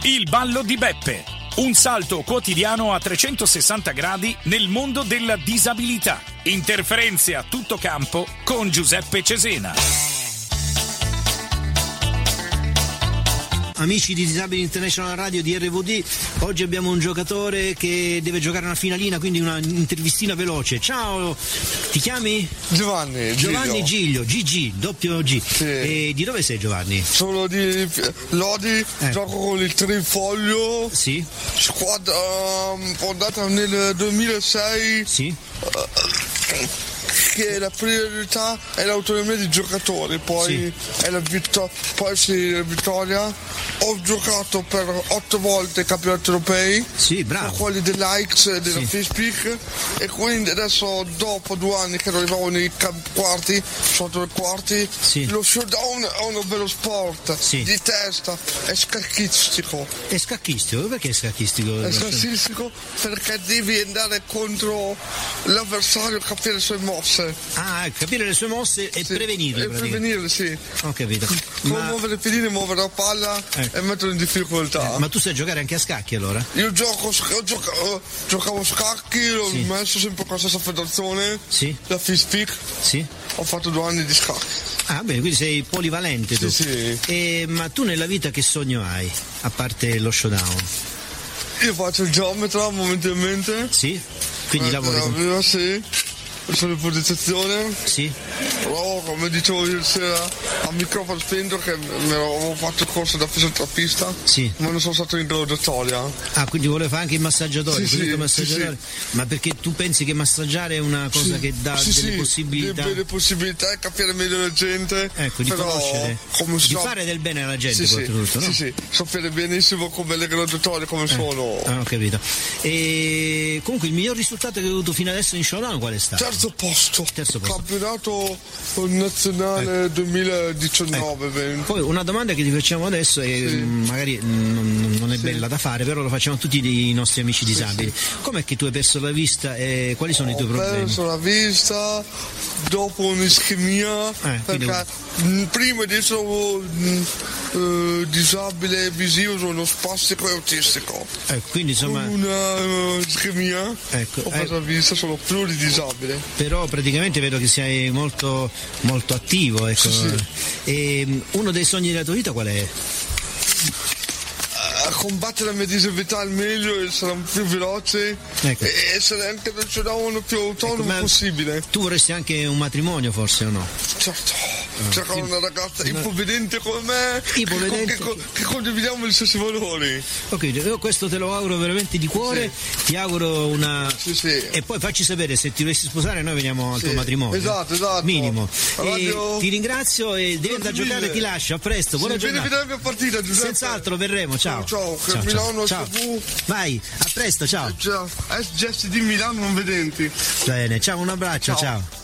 Il ballo di Beppe. Un salto quotidiano a 360 gradi nel mondo della disabilità. Interferenze a tutto campo con Giuseppe Cesena. Amici di Disabili International Radio di RVD, oggi abbiamo un giocatore che deve giocare una finalina, quindi una intervistina veloce. Ciao, ti chiami? Giovanni Giglio, GG, doppio G. Sì. E di dove sei, Giovanni? Sono di Lodi, gioco con il Trifoglio. Sì. Squadra fondata nel 2006. Sì. Che la priorità è l'autonomia dei giocatori, poi è la vittoria. Ho giocato per 8 volte i campionati europei, bravo. quelli dell'Aix e della FISPIC, e quindi adesso dopo 2 anni che non arrivavo nei quarti, sotto i quarti, lo showdown è uno bello sport di testa, è scacchistico. È scacchistico? Perché è scacchistico? È scacchistico perché devi andare contro l'avversario, capire le sue mosse. Capire le sue mosse e prevenirle. E prevenirle, sì. Ho capito. Muovere i piedini, muovere la palla e metterlo in difficoltà. Ma tu sai giocare anche a scacchi allora? Io giocavo scacchi, l'ho messo sempre con la stessa federazione, la FISPIC. Sì. Ho fatto 2 anni di scacchi. Bene, quindi sei polivalente tu. Sì. Ma tu nella vita che sogno hai, a parte lo showdown? Io faccio il geometra momentaneamente. Sì? Quindi lavori con... Sono in progettazione. Sì. Però, come dicevo ieri sera a microfono spento, che mi avevo fatto il corso da fisioterapista, ma non sono stato in graduatoria. Quindi volevo fare anche il massaggiatore, massaggiatore. Ma perché tu pensi che massaggiare è una cosa che dà delle possibilità? Delle possibilità e capire meglio la gente. Di conoscere, di fare del bene alla gente, soprattutto, no? Sì, sapere benissimo come le graduatorie, come sono. Ho capito. E comunque il miglior risultato che hai avuto fino adesso in showdown qual è stato? Terzo posto. Campionato nazionale 2019. Poi una domanda che ti facciamo adesso è magari non è bella da fare, però lo facciamo a tutti i nostri amici disabili. Com'è che tu hai perso la vista e quali sono i tuoi problemi? Ho perso la vista dopo un'ischemia, perché prima di essere disabile visivo sono spastico e autistico. Quindi insomma una ischemia, ho perso la vista, sono pluridisabile. Però praticamente vedo che sei molto molto attivo, ecco. E uno dei sogni della tua vita qual è? Combattere la mia disabilità al meglio, essere più veloce e essere anche nel showdown più autonomo possibile. Tu vorresti anche un matrimonio, forse, o no? Certo. Cercare una ragazza ipovedente come me, che condividiamo gli stessi valori. Ok, io questo te lo auguro veramente di cuore, ti auguro una... E poi facci sapere se ti volessi sposare, noi veniamo al tuo matrimonio. Esatto. Minimo. Ti ringrazio e devi andare a giocare, ti lascio, a presto, buona giornata. Vieni a vedere la mia partita, Giuseppe. Senz'altro verremo, ciao. Ciao. Milano TV. Vai, a presto, ciao. Gesti di Milano non vedenti. Bene, ciao, un abbraccio, ciao.